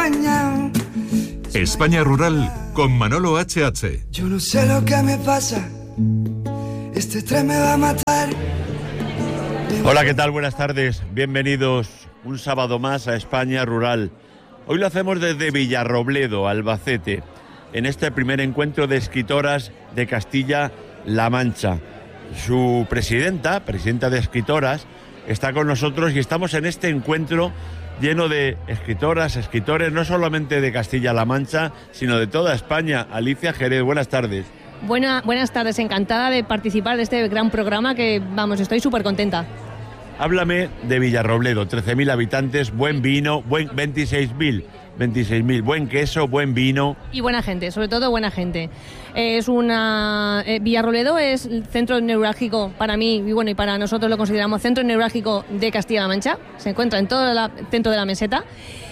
engañado. España Rural con Manolo H.H. Yo no sé lo que me pasa, este tren me va a matar. Hola, ¿qué tal? Buenas tardes, bienvenidos un sábado más a España Rural. Hoy lo hacemos desde Villarrobledo, Albacete, en este primer encuentro de escritoras de Castilla-La Mancha. Su presidenta de escritoras, está con nosotros y estamos en este encuentro lleno de escritoras, escritores, no solamente de Castilla-La Mancha, sino de toda España. Alicia Jerez, buenas tardes. Buenas tardes, encantada de participar de este gran programa que, estoy súper contenta. Háblame de Villarrobledo, 13.000 habitantes, buen vino, 26.000, buen queso, buen vino. Y buena gente, sobre todo buena gente. Villarrobledo es el centro neurálgico para mí, y para nosotros lo consideramos centro neurálgico de Castilla-La Mancha. Se encuentra en todo el centro de la meseta.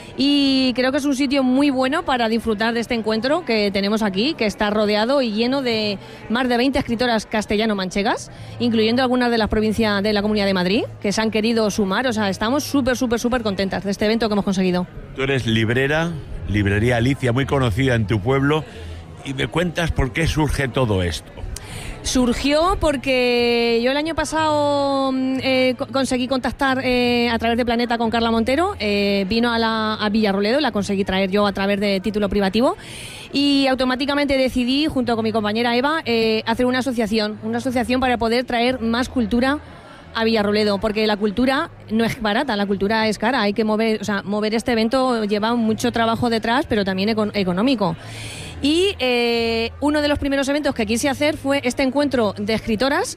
Y creo que es un sitio muy bueno para disfrutar de este encuentro que tenemos aquí, que está rodeado y lleno de más de 20 escritoras castellano-manchegas, incluyendo algunas de las provincias de la Comunidad de Madrid, que se han querido sumar. O sea, estamos súper contentas de este evento que hemos conseguido. Tú eres librera, Librería Alicia, muy conocida en tu pueblo, y me cuentas por qué surge todo esto. Surgió porque yo el año pasado conseguí contactar a través de Planeta con Carla Montero, vino a Villarrobledo, la conseguí traer yo a través de título privativo y automáticamente decidí, junto con mi compañera Eva, hacer una asociación para poder traer más cultura a Villarrobledo, porque la cultura no es barata, la cultura es cara, hay que mover este evento lleva mucho trabajo detrás, pero también económico. Y uno de los primeros eventos que quise hacer fue este encuentro de escritoras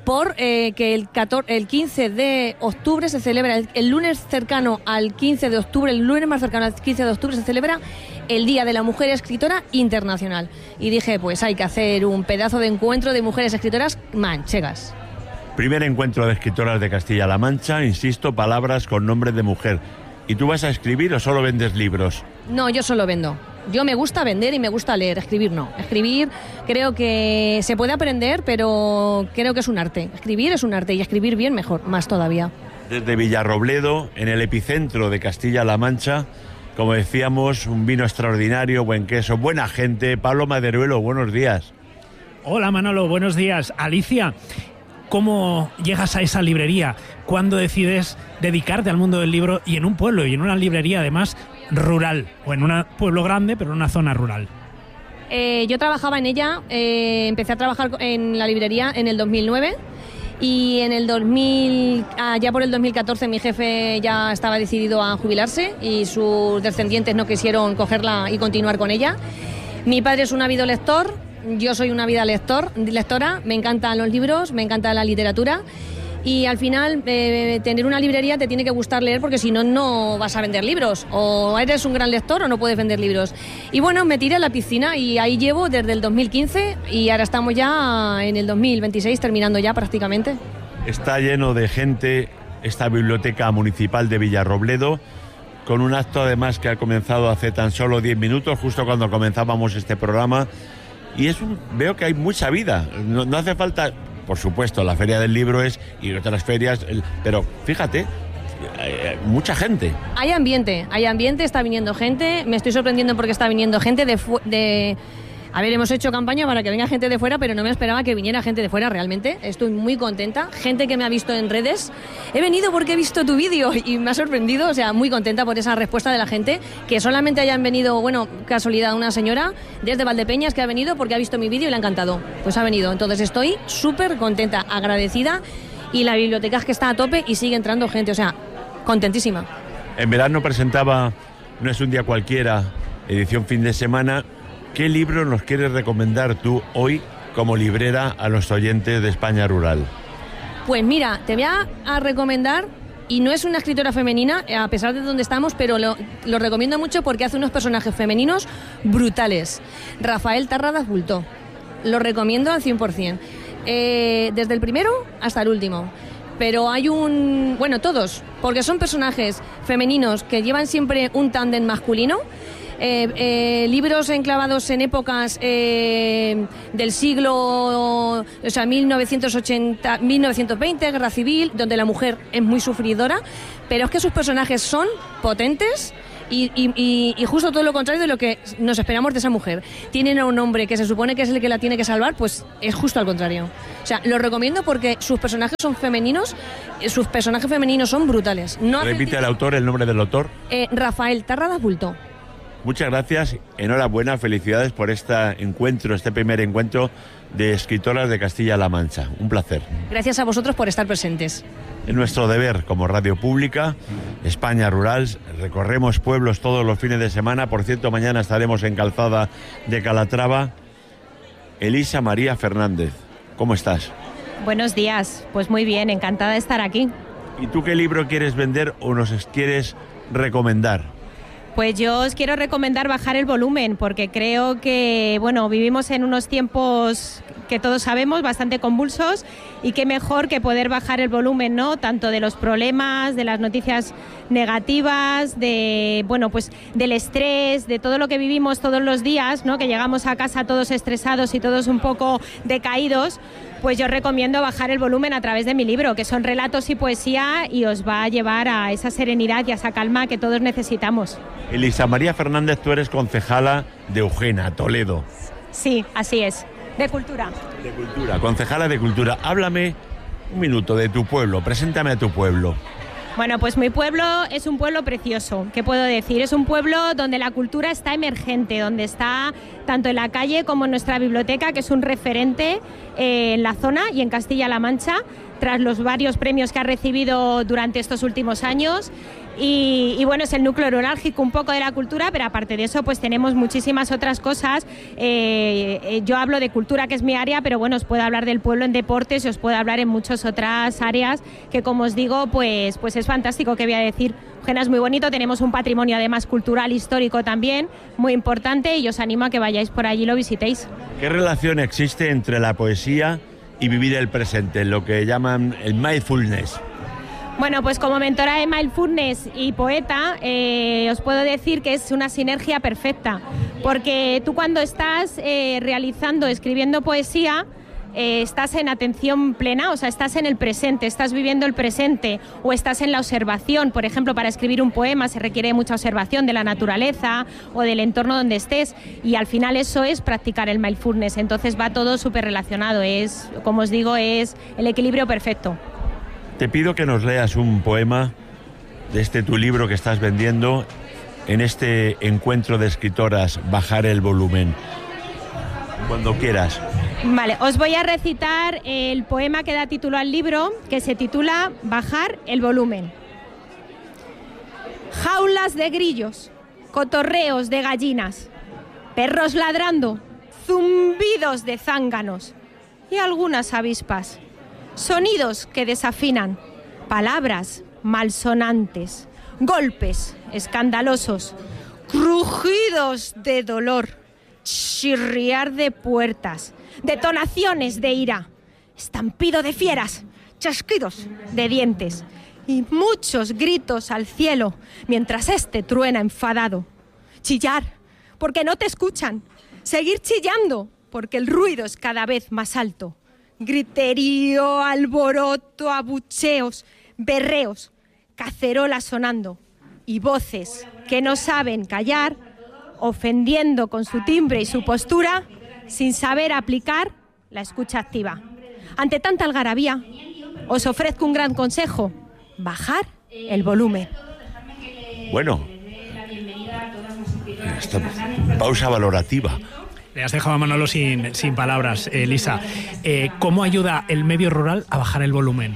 que el 15 de octubre se celebra, el lunes cercano al 15 de octubre, el lunes más cercano al 15 de octubre se celebra el Día de la Mujer Escritora Internacional. Y dije, pues hay que hacer un pedazo de encuentro de mujeres escritoras manchegas. Primer encuentro de escritoras de Castilla-La Mancha, insisto, palabras con nombre de mujer. ¿Y tú vas a escribir o solo vendes libros? No, yo solo vendo. Yo me gusta vender y me gusta leer, escribir no. Escribir creo que se puede aprender, pero creo que es un arte. Escribir es un arte y escribir bien mejor, más todavía. Desde Villarrobledo, en el epicentro de Castilla-La Mancha, como decíamos, un vino extraordinario, buen queso, buena gente. Pablo Maderuelo, buenos días. Hola Manolo, buenos días. Alicia, ¿cómo llegas a esa librería? ¿Cuándo decides dedicarte al mundo del libro y en un pueblo y en una librería además rural? O en un pueblo grande, pero en una zona rural. Yo trabajaba en ella, empecé a trabajar en la librería en el 2009 y en el ya por el 2014 mi jefe ya estaba decidido a jubilarse y sus descendientes no quisieron cogerla y continuar con ella. Mi padre es un ávido lector. Yo soy una ávida lectora, me encantan los libros, me encanta la literatura y al final tener una librería te tiene que gustar leer porque si no, no vas a vender libros. O eres un gran lector o no puedes vender libros. Y bueno, me tiré a la piscina y ahí llevo desde el 2015 y ahora estamos ya en el 2026 terminando ya prácticamente. Está lleno de gente esta biblioteca municipal de Villarrobledo, con un acto además que ha comenzado hace tan solo 10 minutos, justo cuando comenzábamos este programa. Y veo que hay mucha vida, no hace falta, por supuesto, la Feria del Libro y otras ferias, pero fíjate, mucha gente. Hay ambiente, está viniendo gente, me estoy sorprendiendo porque está viniendo gente A ver, hemos hecho campaña para que venga gente de fuera, pero no me esperaba que viniera gente de fuera realmente. Estoy muy contenta. Gente que me ha visto en redes. He venido porque he visto tu vídeo y me ha sorprendido. O sea, muy contenta por esa respuesta de la gente. Que solamente hayan venido, bueno, casualidad, una señora desde Valdepeñas que ha venido porque ha visto mi vídeo y le ha encantado. Pues ha venido. Entonces estoy súper contenta, agradecida. Y la biblioteca es que está a tope y sigue entrando gente. O sea, contentísima. En verano presentaba No es un día cualquiera, edición fin de semana. ¿Qué libro nos quieres recomendar tú hoy como librera a los oyentes de España Rural? Pues mira, te voy a recomendar, y no es una escritora femenina, a pesar de donde estamos, pero lo recomiendo mucho porque hace unos personajes femeninos brutales. Rafael Tarradas Bultó. Lo recomiendo al 100%. Desde el primero hasta el último. Pero hay todos, porque son personajes femeninos que llevan siempre un tándem masculino. Libros enclavados en épocas del siglo 1980, 1920, Guerra Civil, donde la mujer es muy sufridora, pero es que sus personajes son potentes y justo todo lo contrario de lo que nos esperamos de esa mujer. Tienen a un hombre que se supone que es el que la tiene que salvar, pues es justo al contrario. O sea, lo recomiendo porque sus personajes son femeninos, son brutales. Repite el autor, el nombre del autor. Rafael Tarradas Bulto. Muchas gracias, enhorabuena, felicidades por este primer encuentro de escritoras de Castilla-La Mancha. Un placer. Gracias a vosotros por estar presentes. Es nuestro deber como radio pública, España Rural, recorremos pueblos todos los fines de semana. Por cierto, mañana estaremos en Calzada de Calatrava. Elisa María Fernández, ¿cómo estás? Buenos días, pues muy bien, encantada de estar aquí. ¿Y tú qué libro quieres vender o nos quieres recomendar? Pues yo os quiero recomendar Bajar el volumen, porque creo que, bueno, vivimos en unos tiempos que todos sabemos bastante convulsos, y qué mejor que poder bajar el volumen, ¿no? Tanto de los problemas, de las noticias negativas, de, bueno, pues del estrés, de todo lo que vivimos todos los días, ¿no? Que llegamos a casa todos estresados y todos un poco decaídos. Pues yo recomiendo Bajar el volumen a través de mi libro, que son relatos y poesía, y os va a llevar a esa serenidad y a esa calma que todos necesitamos. Elisa María Fernández, tú eres concejala de Eugena, Toledo. Sí, así es, de Cultura. De Cultura, concejala de Cultura. Háblame un minuto de tu pueblo, preséntame a tu pueblo. Bueno, pues mi pueblo es un pueblo precioso, ¿qué puedo decir? Es un pueblo donde la cultura está emergente, donde está tanto en la calle como en nuestra biblioteca, que es un referente en la zona y en Castilla-La Mancha, tras los varios premios que ha recibido durante estos últimos años. Y bueno, es el núcleo neurálgico un poco de la cultura, pero aparte de eso pues tenemos muchísimas otras cosas. Yo hablo de cultura, que es mi área, pero bueno, os puedo hablar del pueblo en deportes y os puedo hablar en muchas otras áreas que, como os digo, pues es fantástico. ¿Qué voy a decir? Eugena es muy bonito, tenemos un patrimonio además cultural, histórico también, muy importante, y os animo a que vayáis por allí y lo visitéis. ¿Qué relación existe entre la poesía y vivir el presente, lo que llaman el mindfulness? Bueno, pues como mentora de mindfulness y poeta, os puedo decir que es una sinergia perfecta, porque tú cuando estás escribiendo poesía, estás en atención plena, o sea, estás en el presente, estás viviendo el presente, o estás en la observación. Por ejemplo, para escribir un poema se requiere mucha observación de la naturaleza o del entorno donde estés, y al final eso es practicar el mindfulness. Entonces va todo súper relacionado, es, como os digo, es el equilibrio perfecto. Te pido que nos leas un poema de tu libro que estás vendiendo en este encuentro de escritoras, Bajar el volumen. Cuando quieras. Vale, os voy a recitar el poema que da título al libro, que se titula Bajar el volumen. Jaulas de grillos, cotorreos de gallinas, perros ladrando, zumbidos de zánganos y algunas avispas. Sonidos que desafinan, palabras malsonantes, golpes escandalosos, crujidos de dolor, chirriar de puertas, detonaciones de ira, estampido de fieras, chasquidos de dientes y muchos gritos al cielo mientras este truena enfadado. Chillar porque no te escuchan, seguir chillando porque el ruido es cada vez más alto. Griterío, alboroto, abucheos, berreos, cacerolas sonando y voces que no saben callar, ofendiendo con su timbre y su postura, sin saber aplicar la escucha activa. Ante tanta algarabía, os ofrezco un gran consejo: bajar el volumen. Bueno, esta pausa valorativa. Le has dejado a Manolo sin palabras, Elisa. ¿Cómo ayuda el medio rural a bajar el volumen?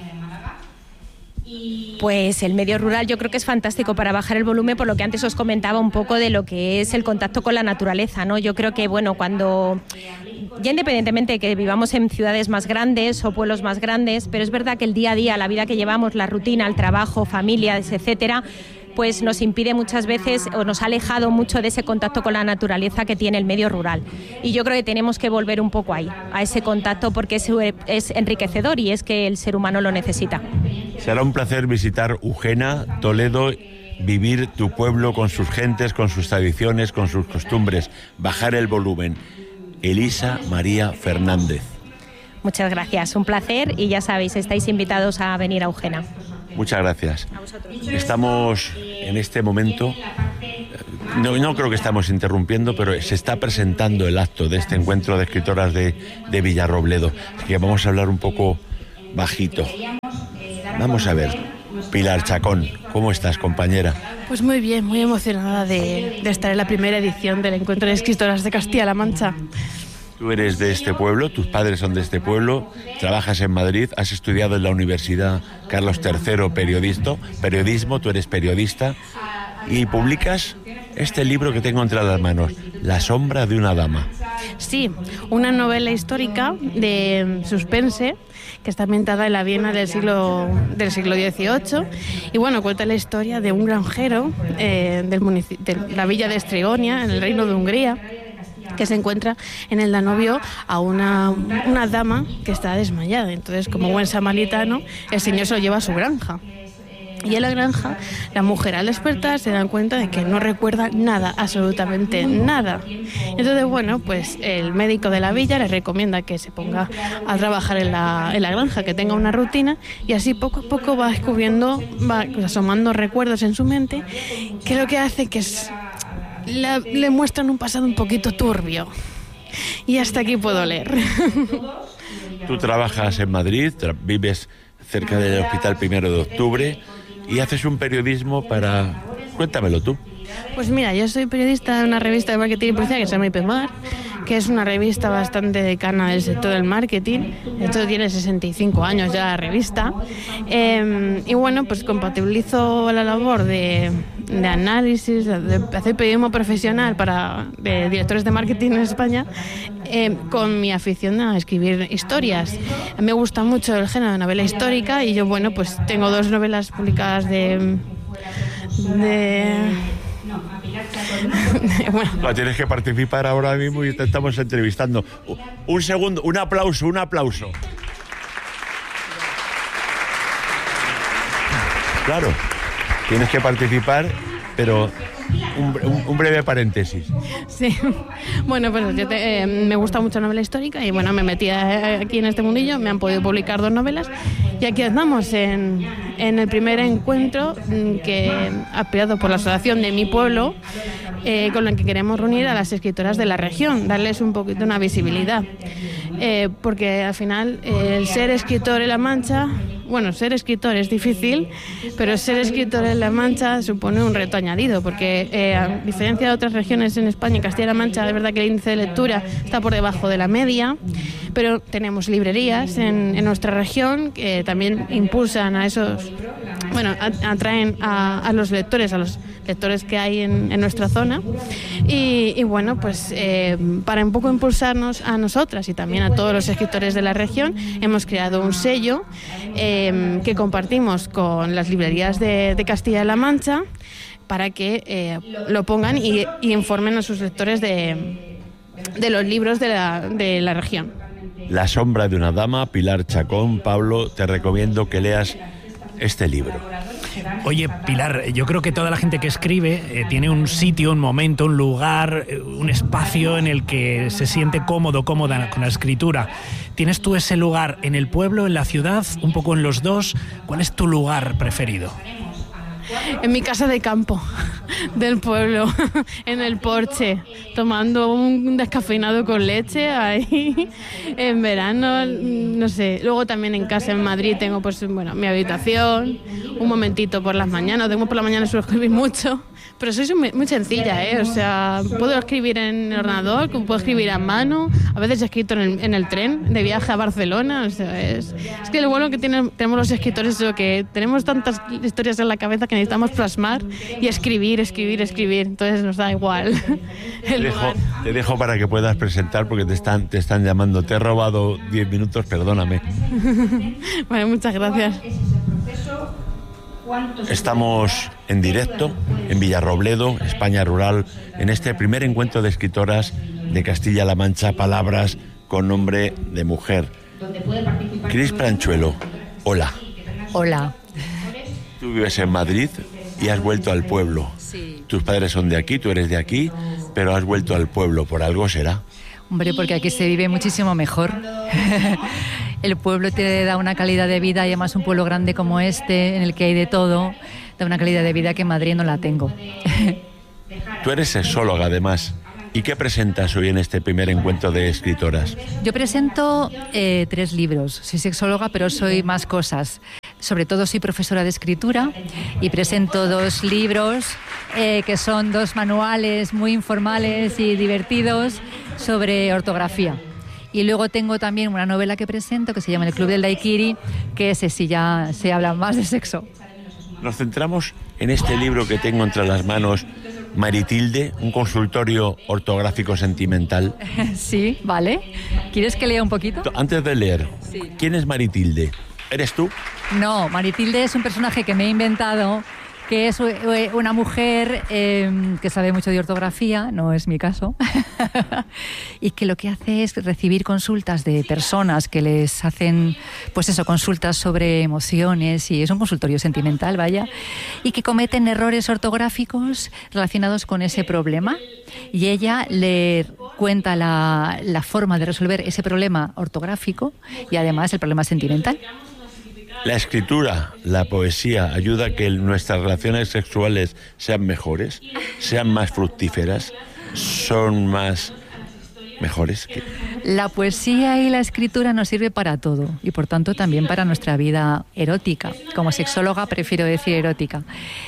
Pues el medio rural yo creo que es fantástico para bajar el volumen, por lo que antes os comentaba un poco de lo que es el contacto con la naturaleza, ¿no? Yo creo que, bueno, cuando, ya independientemente de que vivamos en ciudades más grandes o pueblos más grandes, pero es verdad que el día a día, la vida que llevamos, la rutina, el trabajo, familias, etcétera, pues nos impide muchas veces o nos ha alejado mucho de ese contacto con la naturaleza que tiene el medio rural. Y yo creo que tenemos que volver un poco ahí, a ese contacto, porque es enriquecedor y es que el ser humano lo necesita. Será un placer visitar Eugena, Toledo, vivir tu pueblo con sus gentes, con sus tradiciones, con sus costumbres. Bajar el volumen. Elisa María Fernández. Muchas gracias, un placer, y ya sabéis, estáis invitados a venir a Eugena. Muchas gracias. Estamos en este momento No creo que estamos interrumpiendo, pero se está presentando el acto de este encuentro de escritoras de Villarrobledo. Así que vamos a hablar un poco bajito. Vamos a ver, Pilar Chacón, ¿cómo estás, compañera? Pues muy bien, muy emocionada de estar en la primera edición del Encuentro de Escritoras de Castilla-La Mancha. Tú eres de este pueblo, tus padres son de este pueblo, trabajas en Madrid, has estudiado en la Universidad Carlos III periodismo, tú eres periodista y publicas este libro que tengo entre las manos, La sombra de una dama. Sí, una novela histórica de suspense que está ambientada en la Viena del siglo XVIII y bueno, cuenta la historia de un granjero de la villa de Estregonia, en el Reino de Hungría, que se encuentra en el Danubio a una dama que está desmayada. Entonces, como buen samaritano, el señor se lo lleva a su granja. Y en la granja, la mujer al despertar se da cuenta de que no recuerda nada, absolutamente nada. Entonces, bueno, pues el médico de la villa le recomienda que se ponga a trabajar en la granja, que tenga una rutina, y así poco a poco va descubriendo, va asomando recuerdos en su mente, que lo que hace que le muestran un pasado un poquito turbio. Y hasta aquí puedo leer. Tú trabajas en Madrid, vives cerca del Hospital 1 de Octubre y haces un periodismo para... Cuéntamelo tú. Pues mira, yo soy periodista de una revista de marketing y publicidad que se llama IPMAR, que es una revista bastante decana del sector del marketing. Esto tiene 65 años ya la revista. Y bueno, pues compatibilizo la labor de análisis, de hacer periodismo profesional para directores de marketing en España, con mi afición a escribir historias. Me gusta mucho el género de novela histórica y yo, bueno, pues tengo 2 novelas publicadas bueno. No, tienes que participar ahora mismo y te estamos entrevistando. Un segundo, un aplauso. Claro, tienes que participar, pero un breve paréntesis. Sí, bueno, pues yo me gusta mucho la novela histórica y bueno, me metí aquí en este mundillo, me han podido publicar 2 novelas y aquí andamos en el primer encuentro que ha creado por la asociación de mi pueblo, con la que queremos reunir a las escritoras de la región, darles un poquito una visibilidad, porque al final el ser escritor en La Mancha, bueno, ser escritor es difícil, pero ser escritor en La Mancha supone un reto añadido, porque a diferencia de otras regiones en España, en Castilla-La Mancha, de verdad que el índice de lectura está por debajo de la media, pero tenemos librerías en nuestra región que también impulsan a esos, bueno, atraen a los lectores que hay en nuestra zona y bueno, pues para un poco impulsarnos a nosotras y también a todos los escritores de la región, hemos creado un sello que compartimos con las librerías de Castilla-La Mancha para que lo pongan y informen a sus lectores de los libros de la región. La sombra de una dama, Pilar Chacón. Pablo, te recomiendo que leas este libro. Oye, Pilar, yo creo que toda la gente que escribe tiene un sitio, un momento, un lugar, un espacio en el que se siente cómoda con la escritura. ¿Tienes tú ese lugar en el pueblo, en la ciudad, un poco en los dos? ¿Cuál es tu lugar preferido? En mi casa de campo del pueblo, en el porche, tomando un descafeinado con leche ahí en verano, no sé. Luego también en casa en Madrid tengo pues bueno, mi habitación, un momentito por las mañanas, tengo por la mañana suelo escribir mucho, pero soy muy sencilla, o sea, puedo escribir en el ordenador, puedo escribir a mano, a veces he escrito en el tren de viaje a Barcelona, o sea, es que lo bueno que tenemos los escritores es que tenemos tantas historias en la cabeza que necesitamos plasmar y escribir, entonces nos da igual. Te dejo para que puedas presentar porque te están llamando. Te he robado 10 minutos, perdóname. Bueno, muchas gracias. Estamos en directo en Villarrobledo, España rural, en este primer encuentro de escritoras de Castilla-La Mancha, palabras con nombre de mujer. Cris Pranchuelo, hola. Hola. Tú vives en Madrid y has vuelto al pueblo. Sí. Tus padres son de aquí, tú eres de aquí, pero has vuelto al pueblo, por algo será. Hombre, porque aquí se vive muchísimo mejor. El pueblo te da una calidad de vida y además un pueblo grande como este, en el que hay de todo, da una calidad de vida que en Madrid no la tengo. Tú eres sexóloga, además. ¿Y qué presentas hoy en este primer encuentro de escritoras? Yo presento 3 libros. Soy sexóloga, pero soy más cosas. Sobre todo soy profesora de escritura y presento 2 libros que son 2 manuales muy informales y divertidos sobre ortografía. Y luego tengo también una novela que presento que se llama El Club del Daiquiri, que ese sí ya se habla más de sexo. Nos centramos en este libro que tengo entre las manos, Maritilde, un consultorio ortográfico sentimental. Sí, vale. ¿Quieres que lea un poquito? Antes de leer, Sí. ¿Quién es Maritilde? ¿Eres tú? No, Maritilde es un personaje que me he inventado, que es una mujer que sabe mucho de ortografía, no es mi caso, y que lo que hace es recibir consultas de personas que les hacen, pues eso, consultas sobre emociones, y es un consultorio sentimental, vaya, y que cometen errores ortográficos relacionados con ese problema, y ella le cuenta la forma de resolver ese problema ortográfico y además el problema sentimental. La escritura, la poesía, ayuda a que nuestras relaciones sexuales sean mejores, sean más fructíferas, son más mejores. La poesía y la escritura nos sirve para todo y por tanto también para nuestra vida erótica. Como sexóloga prefiero decir erótica.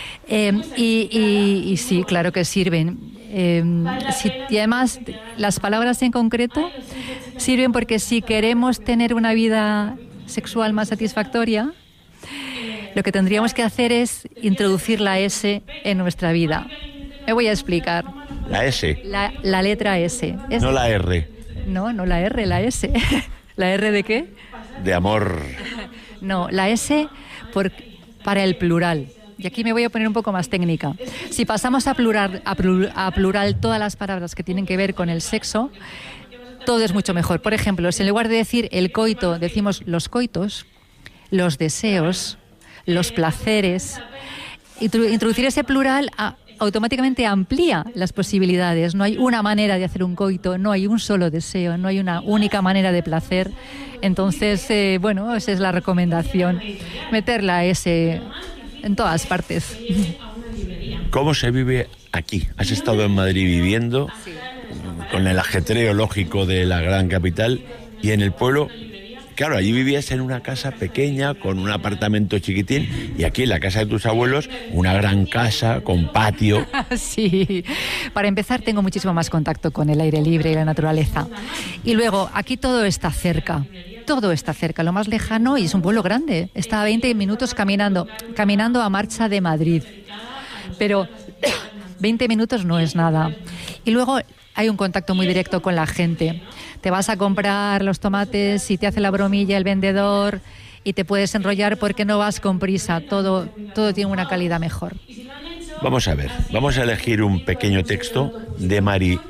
Y sí, claro que sirven. Y además las palabras en concreto sirven porque si queremos tener una vida sexual más satisfactoria, lo que tendríamos que hacer es introducir la S en nuestra vida. Me voy a explicar. La S. La letra S. No la R. No la R, la S. ¿La R de qué? De amor. No, la S para el plural. Y aquí me voy a poner un poco más técnica. Si pasamos a plural todas las palabras que tienen que ver con el sexo, todo es mucho mejor. Por ejemplo, si en lugar de decir el coito, decimos los coitos, los deseos, los placeres, introducir ese plural automáticamente amplía las posibilidades. No hay una manera de hacer un coito, no hay un solo deseo, no hay una única manera de placer. Entonces, esa es la recomendación, meterla ese en todas partes. ¿Cómo se vive aquí? Has estado en Madrid viviendo, sí, con el ajetreo lógico de la gran capital, y en el pueblo, claro, allí vivías en una casa pequeña, con un apartamento chiquitín, y aquí en la casa de tus abuelos, una gran casa con patio. Sí, para empezar tengo muchísimo más contacto con el aire libre y la naturaleza. Y luego, aquí todo está cerca. Todo está cerca, lo más lejano, y es un pueblo grande. Está a 20 minutos caminando a marcha de Madrid. Pero 20 minutos no es nada. Y luego hay un contacto muy directo con la gente. Te vas a comprar los tomates y te hace la bromilla el vendedor y te puedes enrollar porque no vas con prisa. Todo tiene una calidad mejor. Vamos a ver, vamos a elegir un pequeño texto de Maritilde.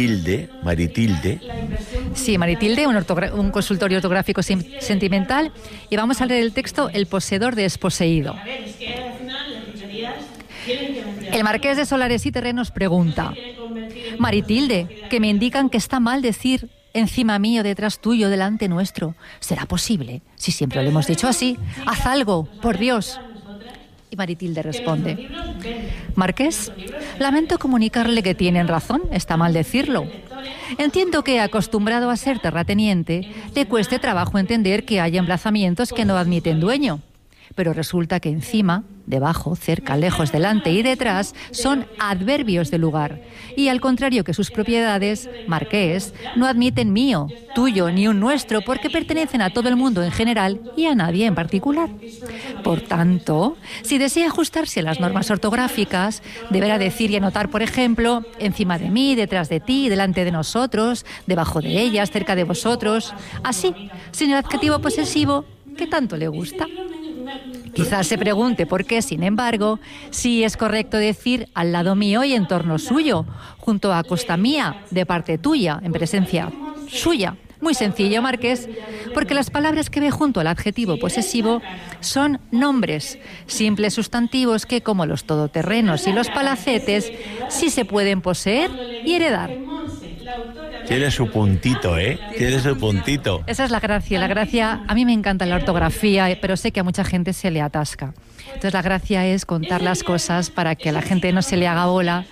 Sí, Maritilde, un consultorio ortográfico sentimental, y vamos a leer el texto El poseedor desposeído. El marqués de Solares y Terrenos pregunta: Maritilde, que me indican que está mal decir encima mío, detrás tuyo, delante nuestro. ¿Será posible? Si siempre lo hemos dicho así. Haz algo, por Dios. Y Maritilde responde: Marqués, lamento comunicarle que tienen razón, está mal decirlo. Entiendo que, acostumbrado a ser terrateniente, le cueste trabajo entender que hay emplazamientos que no admiten dueño. Pero resulta que encima, debajo, cerca, lejos, delante y detrás son adverbios de lugar. Y al contrario que sus propiedades, marqués, no admiten mío, tuyo ni un nuestro, porque pertenecen a todo el mundo en general y a nadie en particular. Por tanto, si desea ajustarse a las normas ortográficas, deberá decir y anotar, por ejemplo, encima de mí, detrás de ti, delante de nosotros, debajo de ellas, cerca de vosotros, así, sin el adjetivo posesivo que tanto le gusta. Quizás se pregunte por qué, sin embargo, sí es correcto decir al lado mío y en torno suyo, junto a costa mía, de parte tuya, en presencia suya. Muy sencillo, marqués, porque las palabras que ve junto al adjetivo posesivo son nombres, simples sustantivos que, como los todoterrenos y los palacetes, sí se pueden poseer y heredar. Tiene su puntito, ¿eh? Tiene su puntito. Esa es la gracia. La gracia, a mí me encanta la ortografía, pero sé que a mucha gente se le atasca. Entonces la gracia es contar las cosas para que a la gente no se le haga bola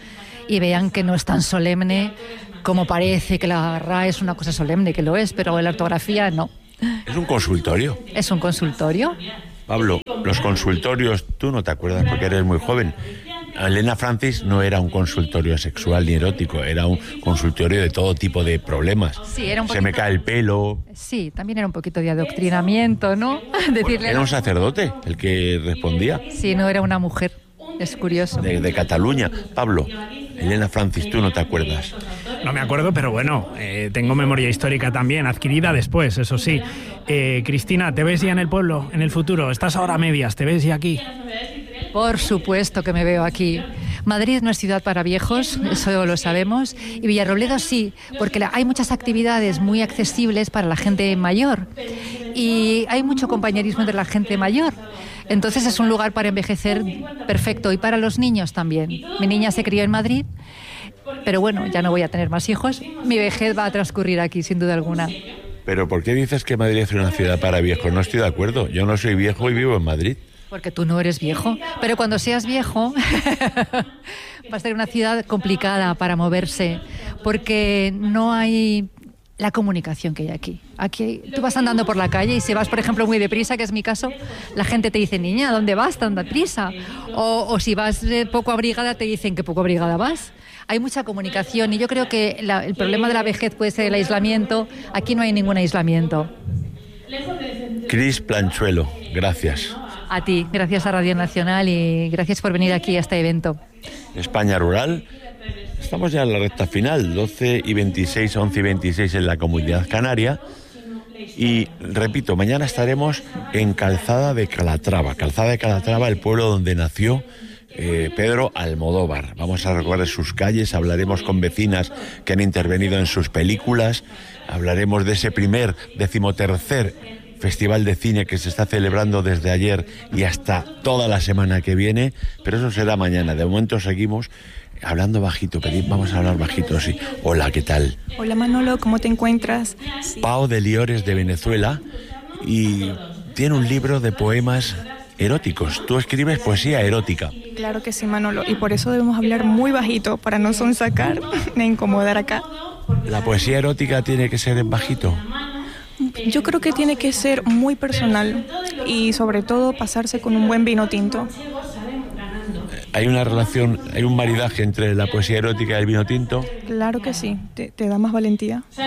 y vean que no es tan solemne como parece, que la RAE es una cosa solemne, que lo es, pero la ortografía no. ¿Es un consultorio? ¿Es un consultorio? Pablo, los consultorios, tú no te acuerdas porque eres muy joven. Elena Francis no era un consultorio sexual ni erótico, era un consultorio de todo tipo de problemas. Sí, era un poquito... Se me cae el pelo. Sí, también era un poquito de adoctrinamiento, ¿no? Decirle... Era un sacerdote el que respondía. Sí, no era una mujer. Es curioso. De Cataluña. Pablo, Elena Francis, tú no te acuerdas. No me acuerdo, pero bueno, tengo memoria histórica también, adquirida después, eso sí. Cristina, ¿te ves ya en el pueblo, en el futuro? Estás ahora a medias, ¿te ves ya aquí? Por supuesto que me veo aquí. Madrid no es ciudad para viejos, eso lo sabemos, y Villarrobledo sí, porque hay muchas actividades muy accesibles para la gente mayor y hay mucho compañerismo entre la gente mayor. Entonces es un lugar para envejecer perfecto y para los niños también. Mi niña se crió en Madrid, pero bueno, ya no voy a tener más hijos. Mi vejez va a transcurrir aquí, sin duda alguna. ¿Pero por qué dices que Madrid es una ciudad para viejos? No estoy de acuerdo. Yo no soy viejo y vivo en Madrid. Porque tú no eres viejo, pero cuando seas viejo va a ser una ciudad complicada para moverse, porque no hay la comunicación que hay aquí. Aquí tú vas andando por la calle y si vas, por ejemplo, muy deprisa, que es mi caso, la gente te dice, niña, ¿dónde vas tan deprisa? O si vas poco abrigada, te dicen que poco abrigada vas. Hay mucha comunicación y yo creo que el problema de la vejez puede ser el aislamiento. Aquí no hay ningún aislamiento. Cris Planchuelo, gracias. A ti, gracias a Radio Nacional y gracias por venir aquí a este evento. España Rural, estamos ya en la recta final, 12 y 26, 11 y 26 en la Comunidad Canaria. Y repito, mañana estaremos en Calzada de Calatrava, el pueblo donde nació Pedro Almodóvar. Vamos a recorrer sus calles, hablaremos con vecinas que han intervenido en sus películas, hablaremos de ese primer 13º Festival de Cine que se está celebrando desde ayer y hasta toda la semana que viene, pero eso será mañana. De momento seguimos hablando bajito, vamos a hablar bajito, sí. Hola, ¿qué tal? Hola Manolo, ¿cómo te encuentras? Sí. Pao de Liores de Venezuela y tiene un libro de poemas eróticos. Tú escribes poesía erótica. Claro que sí, Manolo, y por eso debemos hablar muy bajito para no sonsacar ni incomodar acá. ¿La poesía erótica tiene que ser en bajito? Yo creo que tiene que ser muy personal y sobre todo pasarse con un buen vino tinto. ¿Hay una relación, hay un maridaje entre la poesía erótica y el vino tinto? Claro que sí, te da más valentía. Sí.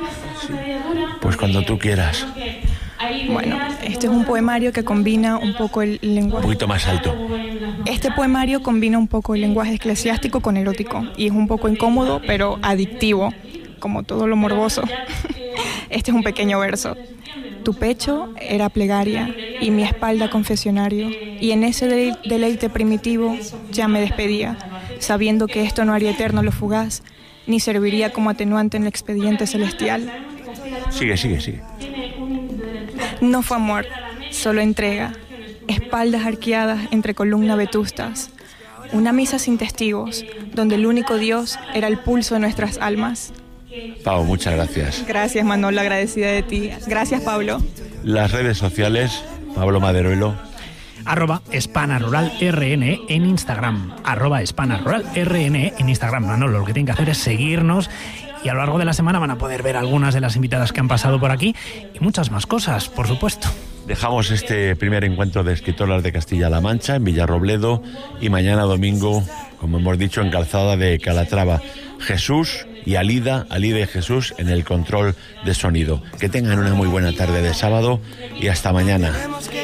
Pues cuando tú quieras. Bueno, este es un poemario que combina un poco el lenguaje... Un poquito más alto. Este poemario combina un poco el lenguaje eclesiástico con erótico y es un poco incómodo, pero adictivo, como todo lo morboso. Este es un pequeño verso. Tu pecho era plegaria y mi espalda confesionario, y en ese deleite primitivo ya me despedía, sabiendo que esto no haría eterno lo fugaz, ni serviría como atenuante en el expediente celestial. Sigue. No fue amor, solo entrega, espaldas arqueadas entre columnas vetustas, una misa sin testigos, donde el único Dios era el pulso de nuestras almas. Pau, muchas gracias. Gracias, Manolo, agradecida de ti. Gracias, Pablo. Las redes sociales, Pablo Maderuelo. @SpanaRuralRN en Instagram. @SpanaRuralRN en Instagram. Manolo, lo que tienen que hacer es seguirnos y a lo largo de la semana van a poder ver algunas de las invitadas que han pasado por aquí y muchas más cosas, por supuesto. Dejamos este primer encuentro de escritoras de Castilla-La Mancha en Villarrobledo y mañana domingo, como hemos dicho, en Calzada de Calatrava. Jesús y Alida y Jesús en el control de sonido. Que tengan una muy buena tarde de sábado y hasta mañana.